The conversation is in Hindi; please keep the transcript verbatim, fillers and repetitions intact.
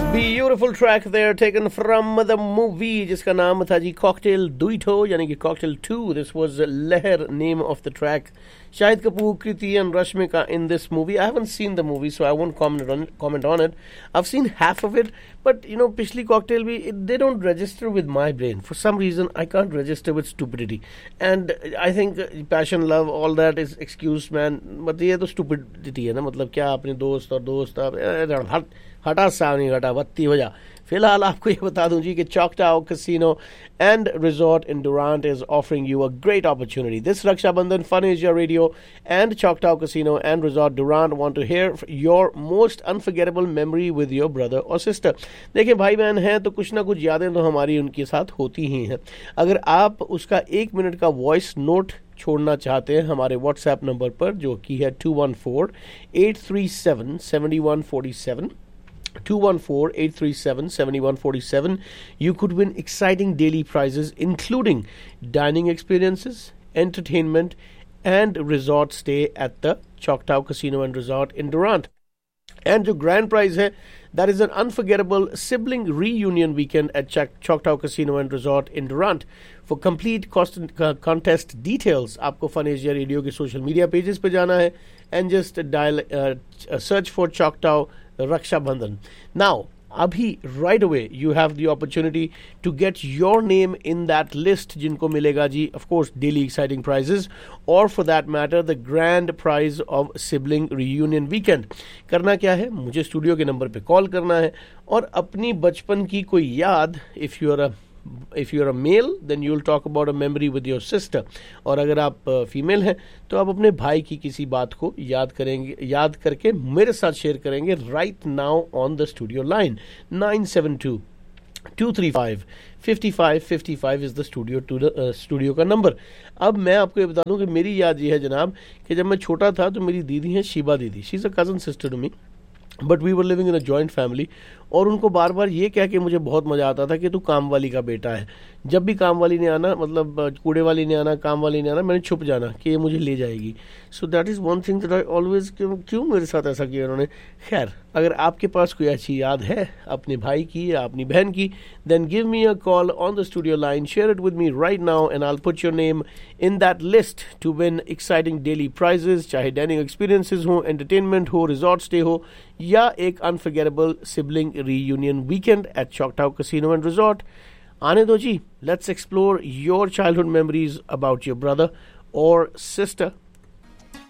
Beautiful track there taken from the movie जिसका नाम था जी कॉकटेल दुइठो यानी कि cocktail to. This was Leher, name of the track. Shahid Kapoor, Kriti and Rashmika in this movie. I haven't seen the movie, so I won't comment on it, comment on it. I've seen half of it, but you know, पिछली cocktail भी it, they don't register with my brain. For some reason, I can't register with stupidity. And I think passion, love, all that is excused, man. But ये तो stupidity है ना, मतलब क्या अपने दोस्त और दोस्त हट हटा सा नहीं हटा बत्ती हो जा. फिलहाल आपको ये बता दूं जी कि Choctaw Casino and Resort in Durant is offering you a great opportunity. This Raksha Bandhan, Fun Asia Radio and Choctaw Casino and Resort Durant want to hear your most unforgettable memory with your brother or sister. देखिए भाई बहन हैं तो कुछ ना कुछ यादें तो हमारी उनके साथ होती ही हैं. अगर आप उसका एक मिनट का वॉइस नोट छोड़ना चाहते हैं हमारे व्हाट्सएप नंबर पर जो कि है to one four eight three seven seven one four seven two one four, eight three seven, seven one four seven. You could win exciting daily prizes including dining experiences, entertainment and resort stay at the Choctaw Casino and Resort in Durant. And the grand prize hai, that is an unforgettable sibling reunion weekend at Ch- Choctaw Casino and Resort in Durant. For complete cost, uh, contest details, आपको Fun Asia Radio के social media pages पे जाना है and just dial, uh, search for Choctaw Raksha Bandhan. Now, abhi right away you have the opportunity to get your name in that list jinko milega ji of course daily exciting prizes or for that matter the grand prize of sibling reunion weekend. करना क्या है मुझे स्टूडियो के नंबर पे कॉल करना है और अपनी बचपन की कोई याद if you are a if you are a male then you will talk about a memory with your sister और अगर आप फीमेल हैं तो आप अपने भाई की किसी बात को याद करेंगे याद करके मेरे साथ शेयर करेंगे right now on the studio line. Nine seven two two three five five five five five is the studio to the uh, studio का नंबर. अब मैं आपको ये बता दूं कि मेरी याद ये है जनाब कि जब मैं छोटा था तो मेरी दीदी हैं शीबा दीदी. She is a cousin sister to me but we were living in a joint family और उनको बार बार ये कह के मुझे बहुत मज़ा आता था कि तू काम वाली का बेटा है. जब भी काम वाली ने आना मतलब कूड़े वाली ने आना काम वाली ने आना मैंने छुप जाना कि ये मुझे ले जाएगी. So that is one thing that I always क्यों मेरे साथ ऐसा किया उन्होंने. खैर अगर आपके पास कोई अच्छी याद है अपने भाई की या अपनी बहन की then give me a call on the studio line share it with me right now and I will put your name in that list to win exciting daily prices चाहे डाइनिंग एक्सपीरियंसेस हो एंटरटेनमेंट हो रिजॉर्ट स्टे हो या एक unforgettable sibling reunion weekend at Choctaw Casino and Resort. आने दो जी, let's explore your childhood memories about your brother or sister.